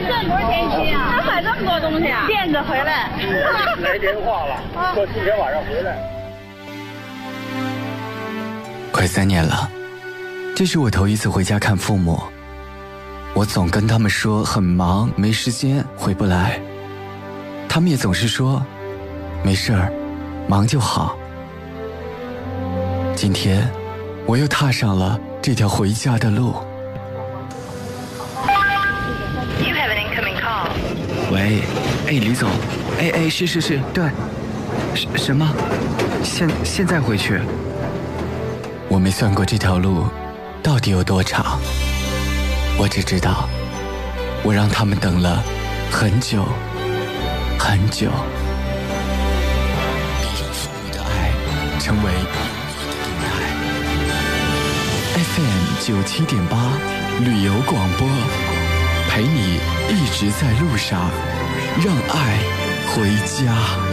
省多少钱一斤啊？他买这么多东西啊？垫着回来。 来电话了，说今天晚上回来。 快3年了，这是我头一次回家看父母。我总跟他们说很忙，没时间，回不来。他们也总是说没事儿，忙就好。今天我又踏上了这条回家的路。喂，李总，是，对，什么？现在回去？我没算过这条路到底有多长，我只知道我让他们等了很久很久。别让父母的爱成为你的电台。FM 97.8旅游广播，陪你一直在路上，让爱回家。